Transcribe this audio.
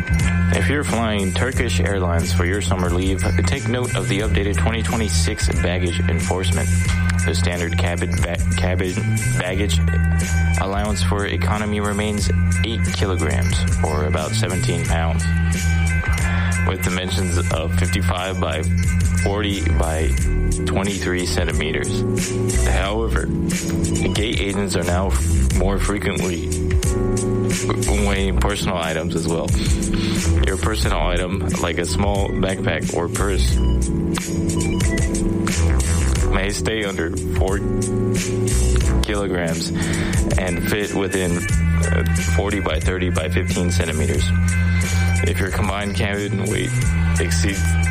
If you're flying Turkish Airlines for your summer leave, take note of the updated 2026 baggage enforcement. The standard cabin baggage allowance for economy remains 8 kilograms, or about 17 pounds, with dimensions of 55 by 40 by 23 centimeters. However, gate agents are now more frequently weighing personal items as well. Your personal item, like a small backpack or purse, may stay under 4 kilograms and fit within 40 by 30 by 15 centimeters. If your combined cabin weight exceeds